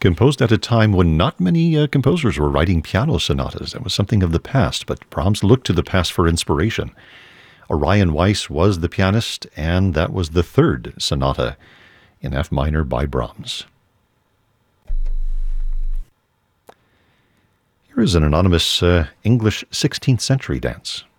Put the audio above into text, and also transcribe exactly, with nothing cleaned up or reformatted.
Composed at a time when not many uh, composers were writing piano sonatas. That was something of the past, but Brahms looked to the past for inspiration. Orion Weiss was the pianist, and that was the third sonata in F minor by Brahms. Here is an anonymous uh, English sixteenth century dance.